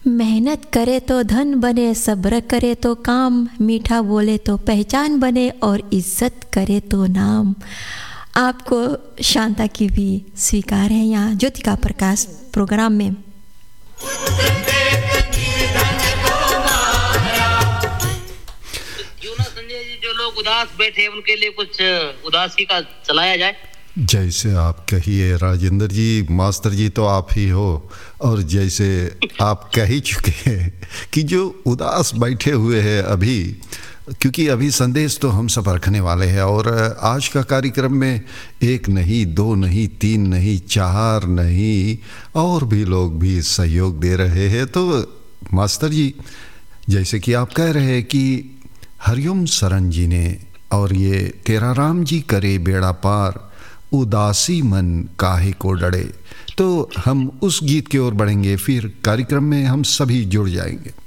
मेहनत करे तो धन बने, सब्र करे तो काम, मीठा बोले तो पहचान बने और इज्जत करे तो नाम। आपको शांता की भी स्वीकार है यहाँ ज्योतिका प्रकाश प्रोग्राम में। क्यों ना संजय जी, जो लोग उदास बैठे उनके लिए कुछ उदासी का चलाया जाए। जैसे आप कहिए राजेंद्र जी, मास्टर जी तो आप ही हो, और जैसे आप कह ही चुके हैं कि जो उदास बैठे हुए हैं अभी, क्योंकि अभी संदेश तो हम सब रखने वाले हैं, और आज का कार्यक्रम में एक नहीं, दो नहीं, तीन नहीं, चार नहीं, और भी लोग भी सहयोग दे रहे हैं। तो मास्टर जी, जैसे कि आप कह रहे हैं कि हरिओम सरन जी ने, और ये तेरा राम जी करे बेड़ा पार, उदासी मन काहे को डरे, तो हम उस गीत की ओर बढ़ेंगे, फिर कार्यक्रम में हम सभी जुड़ जाएंगे।